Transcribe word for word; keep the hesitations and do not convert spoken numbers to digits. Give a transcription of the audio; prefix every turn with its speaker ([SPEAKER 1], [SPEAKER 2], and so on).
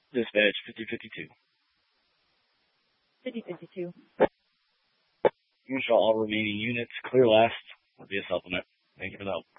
[SPEAKER 1] Dispatch fifty fifty-two.
[SPEAKER 2] fifty fifty-two.
[SPEAKER 1] You shall all remaining units clear last. Will be a supplement. Thank you for the help.